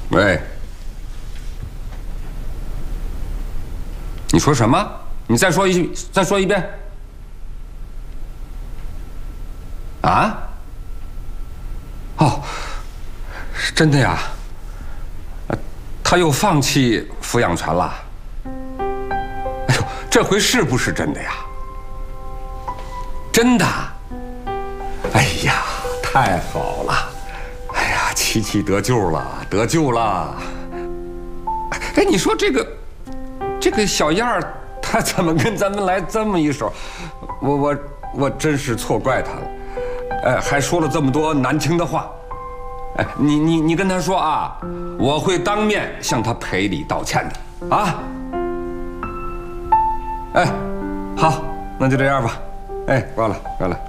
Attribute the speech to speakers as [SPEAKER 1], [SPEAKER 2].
[SPEAKER 1] 喂，你说什么？你再说一遍。啊？哦，是真的呀。他又放弃抚养权了。哎呦，这回是不是真的呀？真的。哎呀，太好了！哎呀，琪琪得救了，得救了！哎，你说这个小燕儿，她怎么跟咱们来这么一手？我真是错怪她了。哎，还说了这么多难听的话。哎，你跟她说啊，我会当面向她赔礼道歉的啊。哎，好，那就这样吧。哎，挂了。